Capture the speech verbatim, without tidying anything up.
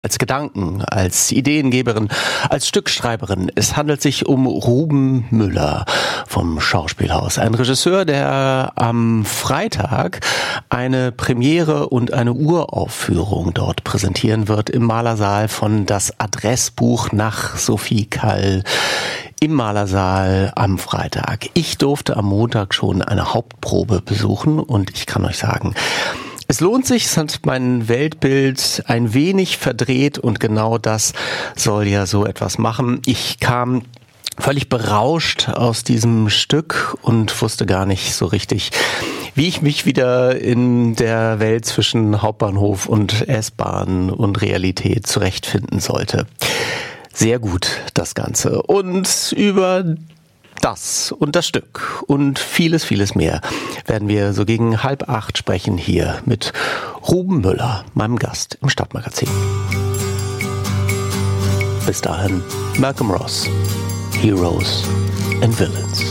Als Gedanken, als Ideengeberin, als Stückschreiberin. Es handelt sich um Ruben Müller vom Schauspielhaus. Ein Regisseur, der am Freitag eine Premiere und eine Uraufführung dort präsentieren wird im Malersaal von Das Adressbuch nach Sophie Kall im Malersaal am Freitag. Ich durfte am Montag schon eine Hauptprobe besuchen und ich kann euch sagen, es lohnt sich, es hat mein Weltbild ein wenig verdreht und genau das soll ja so etwas machen. Ich kam völlig berauscht aus diesem Stück und wusste gar nicht so richtig, wie ich mich wieder in der Welt zwischen Hauptbahnhof und S-Bahn und Realität zurechtfinden sollte. Sehr gut, das Ganze. Und über das und das Stück und vieles, vieles mehr werden wir so gegen halb acht sprechen hier mit Ruben Müller, meinem Gast im Stadtmagazin. Bis dahin, Malcolm Ross, Heroes and Villains.